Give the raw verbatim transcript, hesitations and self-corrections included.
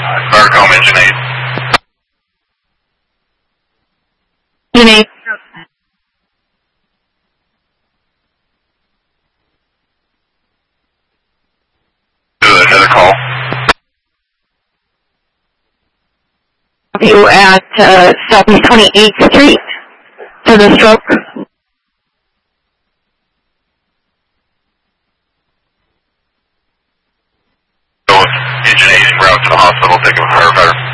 Starcom engine eight. Engine eight. Another call. You at uh, Southeast twenty-eighth Street for the stroke. So, engine eight en route to the hospital, taking a firefighter.